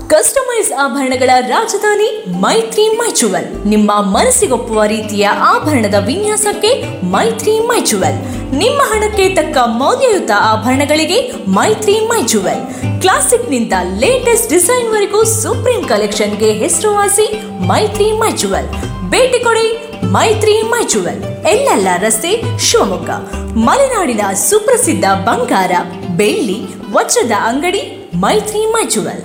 Customise ಆಭರಣಗಳ ರಾಜಧಾನಿ ಮೈತ್ರಿ ಮೈಚುವಲ್. ನಿಮ್ಮ ಮನಸ್ಸಿಗೊಪ್ಪುವ ರೀತಿಯ ಆಭರಣದ ವಿನ್ಯಾಸಕ್ಕೆ ಮೈತ್ರಿ ಮೈಚುವಲ್. ನಿಮ್ಮ ಹಣಕ್ಕೆ ತಕ್ಕ ಮೌಲ್ಯಯುತ ಆಭರಣಗಳಿಗೆ ಮೈತ್ರಿ ಮೈಚುವಲ್. ಕ್ಲಾಸಿಕ್ನಿಂದ ಲೇಟೆಸ್ಟ್ ಡಿಸೈನ್ ವರೆಗೂ ಸುಪ್ರೀಂ ಕಲೆಕ್ಷನ್ಗೆ ಹೆಸರುವಾಸಿ ಮೈತ್ರಿ ಮೈಚುವಲ್. ಭೇಟಿ ಕೊಡಿ ಮೈತ್ರಿ ಮೈಚುವಲ್, ಎಲ್ಲೆಲ್ಲ ರಸ್ತೆ, ಶಿವಮೊಗ್ಗ. ಮಲೆನಾಡಿನ ಸುಪ್ರಸಿದ್ಧ ಬಂಗಾರ, ಬೆಳ್ಳಿ, ವಜ್ರದ ಅಂಗಡಿ ಮೈತ್ರಿ ಮೈಚುವಲ್.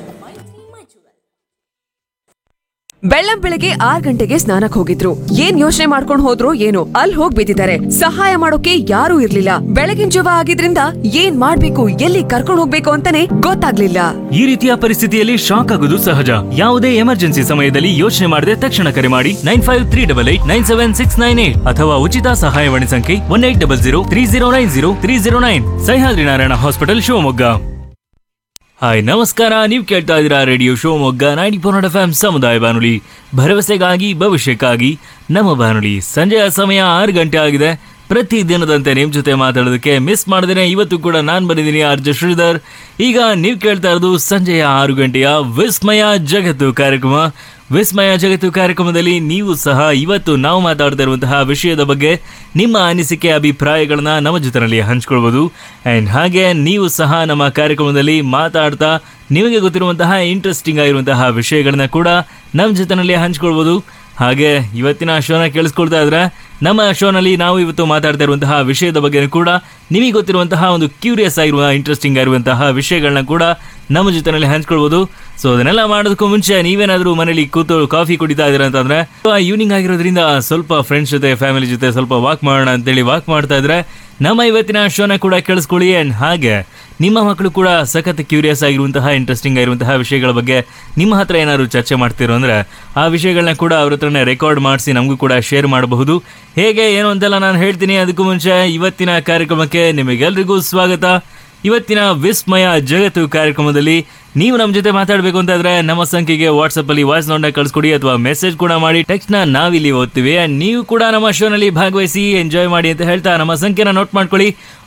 ಬೆಳ್ಳಂ ಬೆಳಗ್ಗೆ 6 ಗಂಟೆಗೆ ಸ್ನಾನಕ್ ಹೋಗಿದ್ರು. ಏನ್ ಯೋಚನೆ ಮಾಡ್ಕೊಂಡ್ ಹೋದ್ರು ಏನೋ, ಅಲ್ಲಿ ಹೋಗ್ ಬಿದ್ದಿದ್ದಾರೆ. ಸಹಾಯ ಮಾಡೋಕೆ ಯಾರೂ ಇರ್ಲಿಲ್ಲ. ಬೆಳಗಿನ ಜಾವ ಆಗಿದ್ರಿಂದ ಏನ್ ಮಾಡ್ಬೇಕು, ಎಲ್ಲಿ ಕರ್ಕೊಂಡ್ ಹೋಗ್ಬೇಕು ಅಂತಾನೆ ಗೊತ್ತಾಗ್ಲಿಲ್ಲ. ಈ ರೀತಿಯ ಪರಿಸ್ಥಿತಿಯಲ್ಲಿ ಶಾಕ್ ಆಗೋದು ಸಹಜ. ಯಾವುದೇ ಎಮರ್ಜೆನ್ಸಿ ಸಮಯದಲ್ಲಿ ಯೋಚನೆ ಮಾಡದೆ ತಕ್ಷಣ ಕರೆ ಮಾಡಿ 9538897698 ಅಥವಾ ಉಚಿತ ಸಹಾಯವಾಣಿ ಸಂಖ್ಯೆ 180030903009. ಸಹ್ಯಾದ್ರಿ ನಾರಾಯಣ ಹಾಸ್ಪಿಟಲ್, ಶಿವಮೊಗ್ಗ. ಹಾಯ್, ನಮಸ್ಕಾರ. ನೀವು ಕೇಳ್ತಾ ಇದ್ದೀರಾ ರೇಡಿಯೋ ಶಿವಮೊಗ್ಗ 94 FM ಸಮುದಾಯ ಬಾನುಲಿ, ಭರವಸೆಗಾಗಿ ಭವಿಷ್ಯಕ್ಕಾಗಿ ನಮ್ಮ ಬಾನುಲಿ. ಸಂಜೆಯ ಸಮಯ 6 ಗಂಟೆ ಆಗಿದೆ. ಪ್ರತಿ ದಿನದಂತೆ ನಿಮ್ಮ ಜೊತೆ ಮಾತಾಡೋದಕ್ಕೆ ಮಿಸ್ ಮಾಡಿದ್ರೆ ಇವತ್ತು ಕೂಡ ನಾನು ಬಂದಿದ್ದೀನಿ, ಆರ್ಜೆ ಶ್ರೀಧರ್. ಈಗ ನೀವು ಕೇಳ್ತಾ ಇರೋದು ಸಂಜೆಯ 6 ಗಂಟೆಯ ವಿಸ್ಮಯ ಜಗತ್ತು ಕಾರ್ಯಕ್ರಮ. ವಿಸ್ಮಯ ಜಗತ್ತು ಕಾರ್ಯಕ್ರಮದಲ್ಲಿ ನೀವು ಸಹ ಇವತ್ತು ನಾವು ಮಾತಾಡ್ತಾ ಇರುವಂತಹ ವಿಷಯದ ಬಗ್ಗೆ ನಿಮ್ಮ ಅನಿಸಿಕೆ, ಅಭಿಪ್ರಾಯಗಳನ್ನ ನಮ್ಮ ಜೊತೆಯಲ್ಲಿ ಹಂಚ್ಕೊಳ್ಬೋದು. ಆ್ಯಂಡ್ ಹಾಗೆ ನೀವು ಸಹ ನಮ್ಮ ಕಾರ್ಯಕ್ರಮದಲ್ಲಿ ಮಾತಾಡ್ತಾ ನಿಮಗೆ ಗೊತ್ತಿರುವಂತಹ ಇಂಟ್ರೆಸ್ಟಿಂಗ್ ಆಗಿರುವಂತಹ ವಿಷಯಗಳನ್ನ ಕೂಡ ನಮ್ಮ ಜೊತೆಯಲ್ಲಿ ಹಂಚ್ಕೊಳ್ಬೋದು. ಹಾಗೆ ಇವತ್ತಿನ ಶೋನ ಕೇಳಿಸ್ಕೊಳ್ತಾ ಇದ್ರೆ ನಮ್ಮ ಶೋನಲ್ಲಿ ನಾವು ಇವತ್ತು ಮಾತಾಡ್ತಾ ಇರುವಂತಹ ವಿಷಯದ ಬಗ್ಗೆ ಕೂಡ ನಿಮಗೆ ಗೊತ್ತಿರುವಂತಹ ಒಂದು ಕ್ಯೂರಿಯಸ್ ಆಗಿರುವ, ಇಂಟ್ರೆಸ್ಟಿಂಗ್ ಆಗಿರುವಂತಹ ವಿಷಯಗಳನ್ನ ಕೂಡ ನಮ್ಮ ಜೊತೆಯಲ್ಲಿ ಹಂಚ್ಕೊಳ್ಬೋದು. ಸೊ ಅದನ್ನೆಲ್ಲ ಮಾಡೋದಕ್ಕೂ ಮುಂಚೆ ನೀವೇನಾದರೂ ಮನೇಲಿ ಕೂತು ಕಾಫಿ ಕುಡಿತಾ ಇದ್ದೀರಾ ಅಂತಂದ್ರೆ, ಈವ್ನಿಂಗ್ ಆಗಿರೋದ್ರಿಂದ ಸ್ವಲ್ಪ ಫ್ರೆಂಡ್ಸ್ ಜೊತೆ, ಫ್ಯಾಮಿಲಿ ಜೊತೆ ಸ್ವಲ್ಪ ವಾಕ್ ಮಾಡೋಣ ಅಂತೇಳಿ ವಾಕ್ ಮಾಡ್ತಾ ಇದ್ರೆ ನಮ್ಮ ಇವತ್ತಿನ ಶೋನ ಕೂಡ ಕೇಳಿಸ್ಕೊಳ್ಳಿ. ಆ್ಯಂಡ್ ಹಾಗೆ ನಿಮ್ಮ ಮಕ್ಕಳು ಕೂಡ ಸಖತ್ ಕ್ಯೂರಿಯಸ್ ಆಗಿರುವಂತಹ, ಇಂಟ್ರೆಸ್ಟಿಂಗ್ ಆಗಿರುವಂತಹ ವಿಷಯಗಳ ಬಗ್ಗೆ ನಿಮ್ಮ ಹತ್ರ ಏನಾದ್ರು ಚರ್ಚೆ ಮಾಡ್ತಿರೋ ಅಂದರೆ ಆ ವಿಷಯಗಳನ್ನ ಕೂಡ ಅವ್ರ ಹತ್ರನೇ ರೆಕಾರ್ಡ್ ಮಾಡಿಸಿ ನಮಗೂ ಕೂಡ ಶೇರ್ ಮಾಡಬಹುದು. ಹೇಗೆ ಏನು ಅಂತೆಲ್ಲ ನಾನು ಹೇಳ್ತೀನಿ. ಅದಕ್ಕೂ ಮುಂಚೆ ಇವತ್ತಿನ ಕಾರ್ಯಕ್ರಮಕ್ಕೆ ನಿಮಗೆಲ್ರಿಗೂ ಸ್ವಾಗತ. ಇವತ್ತಿನ ವಿಸ್ಮಯ ಜಗತ್ತು ಕಾರ್ಯಕ್ರಮದಲ್ಲಿ ನೀವು ನಮ್ಮ ಜೊತೆ ಮಾತಾಡಬೇಕು ಅಂತಾದ್ರೆ ನಮ್ಮ ಸಂಖ್ಯೆಗೆ ವಾಟ್ಸಪ್ಪಲ್ಲಿ ವಾಯ್ಸ್ ನೋಟ್ನ ಕಳಿಸ್ಕೊಡಿ ಅಥವಾ ಮೆಸೇಜ್ ಕೂಡ ಮಾಡಿ. ಟೆಕ್ಸ್ಟ್ನ ನಾವಿಲ್ಲಿ ಓದ್ತೀವಿ. ಆ್ಯಂಡ್ ನೀವು ಕೂಡ ನಮ್ಮ ಶೋನಲ್ಲಿ ಭಾಗವಹಿಸಿ ಎಂಜಾಯ್ ಮಾಡಿ ಅಂತ ಹೇಳ್ತಾ ನಮ್ಮ ಸಂಖ್ಯೆನ ನೋಟ್ ಮಾಡ್ಕೊಳ್ಳಿ.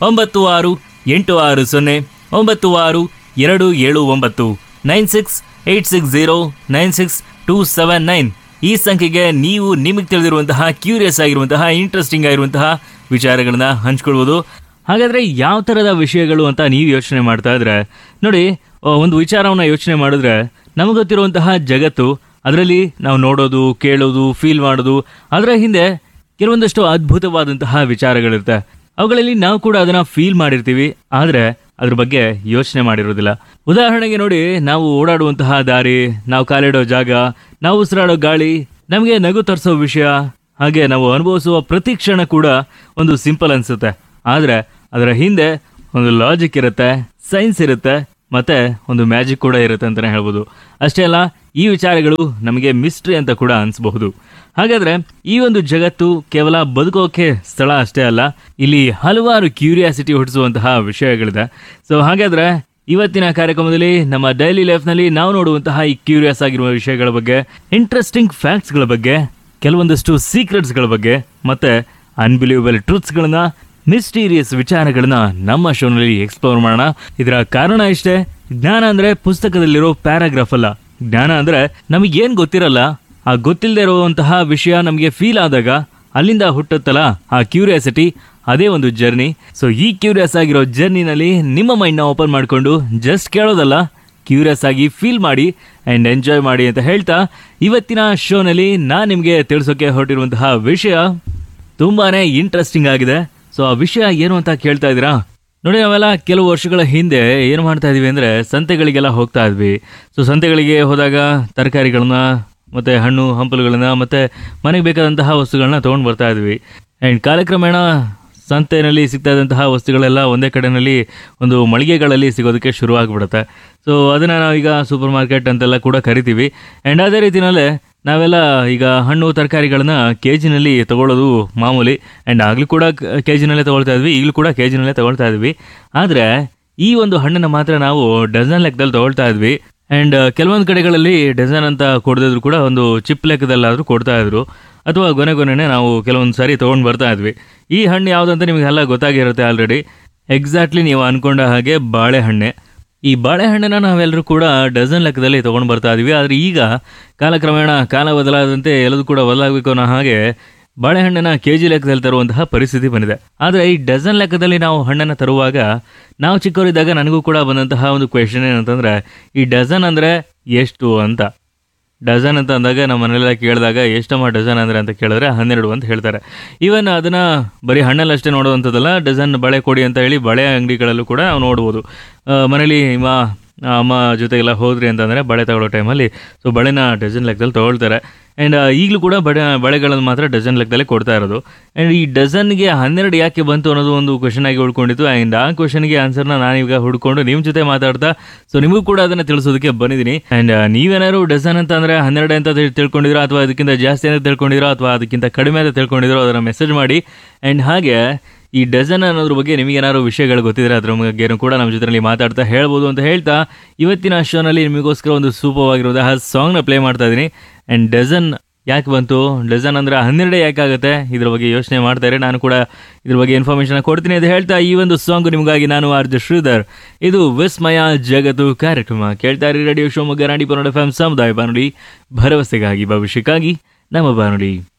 9686296279 9686096279. ಈ ಸಂಖ್ಯೆಗೆ ನೀವು ನಿಮಗೆ ತಿಳಿದಿರುವಂತಹ, ಕ್ಯೂರಿಯಸ್ ಆಗಿರುವಂತಹ, ಇಂಟ್ರೆಸ್ಟಿಂಗ್ ಆಗಿರುವಂತಹ ವಿಚಾರಗಳನ್ನ ಹಂಚ್ಕೊಳ್ಬೋದು. ಹಾಗಾದರೆ ಯಾವ ಥರದ ವಿಷಯಗಳು ಅಂತ ನೀವು ಯೋಚನೆ ಮಾಡ್ತಾ ಇದ್ರೆ ನೋಡಿ, ಒಂದು ವಿಚಾರವನ್ನು ಯೋಚನೆ ಮಾಡಿದ್ರೆ ನಮಗೆ ಗೊತ್ತಿರುವಂತಹ ಜಗತ್ತು, ಅದರಲ್ಲಿ ನಾವು ನೋಡೋದು, ಕೇಳೋದು, ಫೀಲ್ ಮಾಡೋದು, ಅದರ ಹಿಂದೆ ಕೆಲವೊಂದಷ್ಟು ಅದ್ಭುತವಾದಂತಹ ವಿಚಾರಗಳಿರುತ್ತೆ. ಅವುಗಳಲ್ಲಿ ನಾವು ಕೂಡ ಅದನ್ನು ಫೀಲ್ ಮಾಡಿರ್ತೀವಿ, ಆದರೆ ಅದ್ರ ಬಗ್ಗೆ ಯೋಚನೆ ಮಾಡಿರೋದಿಲ್ಲ. ಉದಾಹರಣೆಗೆ ನೋಡಿ, ನಾವು ಓಡಾಡುವಂತಹ ದಾರಿ, ನಾವು ಕಾಲಿಡೋ ಜಾಗ, ನಾವು ಉಸಿರಾಡೋ ಗಾಳಿ, ನಮಗೆ ನಗು ತರಿಸೋ ವಿಷಯ, ಹಾಗೆ ನಾವು ಅನುಭವಿಸುವ ಪ್ರತಿ ಕ್ಷಣ ಕೂಡ ಒಂದು ಸಿಂಪಲ್ ಅನಿಸುತ್ತೆ. ಆದರೆ ಅದರ ಹಿಂದೆ ಒಂದು ಲಾಜಿಕ್ ಇರುತ್ತೆ, ಸೈನ್ಸ್ ಇರುತ್ತೆ, ಮತ್ತೆ ಒಂದು ಮ್ಯಾಜಿಕ್ ಕೂಡ ಇರುತ್ತೆ ಅಂತಲೇ ಹೇಳ್ಬೋದು. ಅಷ್ಟೇ ಅಲ್ಲ, ಈ ವಿಚಾರಗಳು ನಮಗೆ ಮಿಸ್ಟ್ರಿ ಅಂತ ಕೂಡ ಅನಿಸಬಹುದು. ಹಾಗಾದರೆ ಈ ಒಂದು ಜಗತ್ತು ಕೇವಲ ಬದುಕೋಕೆ ಸ್ಥಳ ಅಷ್ಟೇ ಅಲ್ಲ, ಇಲ್ಲಿ ಹಲವಾರು ಕ್ಯೂರಿಯಾಸಿಟಿ ಹುಟ್ಟಿಸುವಂತಹ ವಿಷಯಗಳಿದೆ. ಸೊ ಹಾಗಾದರೆ ಇವತ್ತಿನ ಕಾರ್ಯಕ್ರಮದಲ್ಲಿ ನಮ್ಮ ಡೈಲಿ ಲೈಫ್ನಲ್ಲಿ ನಾವು ನೋಡುವಂತಹ ಈ ಕ್ಯೂರಿಯಸ್ ಆಗಿರುವ ವಿಷಯಗಳ ಬಗ್ಗೆ, ಇಂಟ್ರೆಸ್ಟಿಂಗ್ ಫ್ಯಾಕ್ಟ್ಸ್ಗಳ ಬಗ್ಗೆ, ಕೆಲವೊಂದಷ್ಟು ಸೀಕ್ರೆಟ್ಸ್ಗಳ ಬಗ್ಗೆ, ಮತ್ತೆ ಅನ್ಬಿಲೀವಬಲ್ ಟ್ರೂತ್ಸ್ಗಳನ್ನ, ಮಿಸ್ಟೀರಿಯಸ್ ವಿಚಾರಗಳನ್ನ ನಮ್ಮ ಶೋನಲ್ಲಿ ಎಕ್ಸ್ಪ್ಲೋರ್ ಮಾಡೋಣ. ಇದರ ಕಾರಣ ಇಷ್ಟೇ, ಜ್ಞಾನ ಅಂದ್ರೆ ಪುಸ್ತಕದಲ್ಲಿರೋ ಪ್ಯಾರಾಗ್ರಾಫ್ ಅಲ್ಲ. ಜ್ಞಾನ ಅಂದ್ರೆ ನಮಗೇನು ಗೊತ್ತಿರಲ್ಲ, ಆ ಗೊತ್ತಿಲ್ಲದೆ ಇರುವಂತಹ ವಿಷಯ ನಮಗೆ ಫೀಲ್ ಆದಾಗ ಅಲ್ಲಿಂದ ಹುಟ್ಟುತ್ತಲ್ಲ ಆ ಕ್ಯೂರಿಯಾಸಿಟಿ, ಅದೇ ಒಂದು ಜರ್ನಿ. ಸೊ ಈ ಕ್ಯೂರಿಯಸ್ ಆಗಿರೋ ಜರ್ನಿನಲ್ಲಿ ನಿಮ್ಮ ಮೈಂಡ್ನ ಓಪನ್ ಮಾಡಿಕೊಂಡು ಜಸ್ಟ್ ಕೇಳೋದಲ್ಲ, ಕ್ಯೂರಿಯಸ್ ಆಗಿ ಫೀಲ್ ಮಾಡಿ ಆ್ಯಂಡ್ ಎಂಜಾಯ್ ಮಾಡಿ ಅಂತ ಹೇಳ್ತಾ ಇವತ್ತಿನ ಶೋನಲ್ಲಿ ನಾನು ನಿಮಗೆ ತಿಳಿಸೋಕೆ ಹೊರಟಿರುವಂತಹ ವಿಷಯ ತುಂಬಾನೇ ಇಂಟ್ರೆಸ್ಟಿಂಗ್ ಆಗಿದೆ. ಸೊ ಆ ವಿಷಯ ಏನು ಅಂತ ಕೇಳ್ತಾ ಇದ್ದೀರಾ? ನೋಡಿ, ನಾವೆಲ್ಲ ಕೆಲವು ವರ್ಷಗಳ ಹಿಂದೆ ಏನು ಮಾಡ್ತಾ ಇದ್ವಿ ಅಂದರೆ ಸಂತೆಗಳಿಗೆಲ್ಲ ಹೋಗ್ತಾ ಇದ್ವಿ. ಸೊ ಸಂತೆಗಳಿಗೆ ಹೋದಾಗ ತರಕಾರಿಗಳನ್ನ ಮತ್ತು ಹಣ್ಣು ಹಂಪಲುಗಳನ್ನ ಮತ್ತು ಮನೆಗೆ ಬೇಕಾದಂತಹ ವಸ್ತುಗಳನ್ನ ತೊಗೊಂಡು ಬರ್ತಾ ಇದ್ವಿ. ಆ್ಯಂಡ್ ಕಾಲಕ್ರಮೇಣ ಸಂತೆಯಲ್ಲಿ ಸಿಗ್ತಾ ಇದ್ದಂತಹ ವಸ್ತುಗಳೆಲ್ಲ ಒಂದೇ ಕಡೆಯಲ್ಲಿ ಒಂದು ಮಳಿಗೆಗಳಲ್ಲಿ ಸಿಗೋದಕ್ಕೆ ಶುರುವಾಗ್ಬಿಡುತ್ತೆ. ಸೊ ಅದನ್ನು ನಾವೀಗ ಸೂಪರ್ ಮಾರ್ಕೆಟ್ ಅಂತೆಲ್ಲ ಕೂಡ ಕರಿತೀವಿ. ಆ್ಯಂಡ್ ಅದೇ ರೀತಿಯಲ್ಲೇ ನಾವೆಲ್ಲ ಈಗ ಹಣ್ಣು ತರಕಾರಿಗಳನ್ನ KGನಲ್ಲಿ ತೊಗೊಳ್ಳೋದು ಮಾಮೂಲಿ. ಆ್ಯಂಡ್ ಆಗಲೂ ಕೂಡ KGನಲ್ಲೇ ತೊಗೊಳ್ತಾ ಇದ್ವಿ, ಈಗಲೂ ಕೂಡ KGನಲ್ಲೇ ತೊಗೊಳ್ತಾ ಇದ್ವಿ. ಆದರೆ ಈ ಒಂದು ಹಣ್ಣನ್ನು ಮಾತ್ರ ನಾವು ಡಜನ್ ಲೆಕ್ಕದಲ್ಲಿ ತೊಗೊಳ್ತಾ ಇದ್ವಿ. ಆ್ಯಂಡ್ ಕೆಲವೊಂದು ಕಡೆಗಳಲ್ಲಿ ಡಜನ್ ಅಂತ ಕೊಡದಿದ್ರು ಕೂಡ ಒಂದು ಚಿಪ್ ಲೆಕ್ಕದಲ್ಲಾದರೂ ಕೊಡ್ತಾ ಇದ್ರು, ಅಥವಾ ಗೊನೆನೇ ನಾವು ಕೆಲವೊಂದು ಸಾರಿ ತೊಗೊಂಡು ಬರ್ತಾ ಇದ್ವಿ. ಈ ಹಣ್ಣು ಯಾವುದಂತ ನಿಮಗೆಲ್ಲ ಗೊತ್ತಾಗಿರುತ್ತೆ ಆಲ್ರೆಡಿ. ಎಕ್ಸಾಕ್ಟ್ಲಿ ನೀವು ಅಂದ್ಕೊಂಡ ಹಾಗೆ ಬಾಳೆಹಣ್ಣೆ. ಈ ಬಾಳೆಹಣ್ಣನ್ನು ನಾವೆಲ್ಲರೂ ಕೂಡ ಡಜನ್ ಲೆಕ್ಕದಲ್ಲಿ ತೊಗೊಂಡು ಬರ್ತಾ ಇದೀವಿ. ಆದರೆ ಈಗ ಕಾಲಕ್ರಮೇಣ ಕಾಲ ಬದಲಾದಂತೆ ಎಲ್ಲದೂ ಕೂಡ ಬದಲಾಗಬೇಕು ಅನ್ನೋ ಹಾಗೆ ಬಾಳೆಹಣ್ಣನ್ನು ಕೆ ಜಿ ಲೆಕ್ಕದಲ್ಲಿ ತರುವಂತಹ ಪರಿಸ್ಥಿತಿ ಬಂದಿದೆ. ಆದರೆ ಈ ಡಜನ್ ಲೆಕ್ಕದಲ್ಲಿ ನಾವು ಹಣ್ಣನ್ನು ತರುವಾಗ ನಾವು ಚಿಕ್ಕವರಿದ್ದಾಗ ನನಗೂ ಕೂಡ ಬಂದಂತಹ ಒಂದು ಕ್ವೆಶನ್ ಏನಂತಂದರೆ, ಈ ಡಜನ್ ಅಂದರೆ ಎಷ್ಟು ಅಂತ. ಡಜನ್ ಅಂತ ಅಂದಾಗ ನಮ್ಮ ಮನೆಯೆಲ್ಲ ಕೇಳಿದಾಗ ಎಷ್ಟಮ್ಮ ಡಜನ್ ಅಂದರೆ ಅಂತ ಕೇಳಿದ್ರೆ 12 ಅಂತ ಹೇಳ್ತಾರೆ. ಈವನ್ ಅದನ್ನು ಬರೀ ಹಣ್ಣಲ್ಲಷ್ಟೇ ನೋಡುವಂಥದ್ದಲ್ಲ, ಡಜನ್ ಬಳೆ ಕೊಡಿ ಅಂತ ಹೇಳಿ ಬಳೆ ಅಂಗಡಿಗಳಲ್ಲೂ ಕೂಡ ನಾವು ನೋಡ್ಬೋದು. ಮನೇಲಿ ಅಮ್ಮ ಜೊತೆಗೆಲ್ಲ ಹೋದ್ರಿ ಅಂತಂದರೆ ಬಳೆ ತಗೊಳ್ಳೋ ಟೈಮಲ್ಲಿ ಸೊ ಬಳೆನ ಡಜನ್ ಲೆಕ್ಕದಲ್ಲಿ ತೊಗೊಳ್ತಾರೆ. ಆ್ಯಂಡ್ ಈಗಲೂ ಕೂಡ ಬಳೆಗಳನ್ನು ಮಾತ್ರ ಡಜನ್ ಲೆಕ್ಕದಲ್ಲೇ ಕೊಡ್ತಾ ಇರೋದು. ಆ್ಯಂಡ್ ಈ ಡಜನ್ಗೆ 12 ಯಾಕೆ ಬಂತು ಅನ್ನೋದು ಒಂದು ಕ್ವೆಶನ್ ಆಗಿ ಉಳ್ಕೊಂಡಿತ್ತು. ಆ್ಯಂಡ್ ಆ ಕ್ವೆಶನ್ಗೆ ಆನ್ಸರ್ನ ನಾನೀಗ ಹುಡ್ಕೊಂಡು ನಿಮ್ಮ ಜೊತೆ ಮಾತಾಡ್ತಾ ಸೊ ನಿಮಗೂ ಕೂಡ ಅದನ್ನು ತಿಳಿಸೋದಕ್ಕೆ ಬಂದಿದ್ದೀನಿ. ಆ್ಯಂಡ್ ನೀವೇನಾದ್ರು ಡಜನ್ ಅಂತ ಅಂದರೆ 12 ಅಂತ ತಿಳ್ಕೊಂಡಿರೋ, ಅಥವಾ ಅದಕ್ಕಿಂತ ಜಾಸ್ತಿ ಅಂತ ತಿಳ್ಕೊಂಡಿರೋ, ಅಥವಾ ಅದಕ್ಕಿಂತ ಕಡಿಮೆ ಅಂತ ತಿಳ್ಕೊಂಡಿರೋ ಅದನ್ನು ಮೆಸೇಜ್ ಮಾಡಿ. ಆ್ಯಂಡ್ ಹಾಗೆ ಈ ಡಜನ್ ಅನ್ನೋದ್ರ ಬಗ್ಗೆ ನಿಮಗೇನಾದ್ರು ವಿಷಯಗಳು ಗೊತ್ತಿದ್ರೆ ಅದ್ರ ಬಗ್ಗೆನೂ ಕೂಡ ನಮ್ಮ ಜೊತೆಯಲ್ಲಿ ಮಾತಾಡ್ತಾ ಹೇಳ್ಬೋದು ಅಂತ ಹೇಳ್ತಾ ಇವತ್ತಿನ ಶೋನಲ್ಲಿ ನಿಮಗೋಸ್ಕರ ಒಂದು ಸೂಪರ್ವಾಗಿರುವಂತಹ ಸಾಂಗ್ನ ಪ್ಲೇ ಮಾಡ್ತಾ ಇದ್ದೀನಿ. ಆ್ಯಂಡ್ ಡಜನ್ ಯಾಕೆ ಬಂತು, ಡಜನ್ ಅಂದರೆ 12 ಯಾಕಾಗುತ್ತೆ, ಇದ್ರ ಬಗ್ಗೆ ಯೋಚನೆ ಮಾಡ್ತಾರೆ. ನಾನು ಕೂಡ ಇದ್ರ ಬಗ್ಗೆ ಇನ್ಫಾರ್ಮೇಷನ್ ಕೊಡ್ತೀನಿ ಅಂತ ಹೇಳ್ತಾ ಈ ಒಂದು ಸಾಂಗ್ ನಿಮಗಾಗಿ ನಾನು ಆರ್ಜೆ ಶ್ರೀಧರ್, ಇದು ವಿಸ್ಮಯ ಜಗತ್ತು ಕಾರ್ಯಕ್ರಮ ಕೇಳ್ತಾ ಇರಿ ರೇಡಿಯೋ ಶಿವಮೊಗ್ಗ 90.1 FM ಸಮುದಾಯ ಬಾನುಲಿ, ಭರವಸೆಗಾಗಿ ಭವಿಷ್ಯಕ್ಕಾಗಿ ನಮ್ಮ ಬಾನುಲಿ.